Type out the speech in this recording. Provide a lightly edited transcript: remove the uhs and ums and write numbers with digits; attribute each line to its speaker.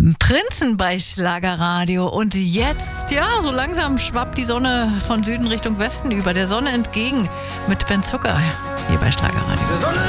Speaker 1: Prinzen bei Schlagerradio. Und jetzt, ja, so langsam schwappt die Sonne von Süden Richtung Westen über, der Sonne entgegen mit Ben Zucker hier bei Schlagerradio.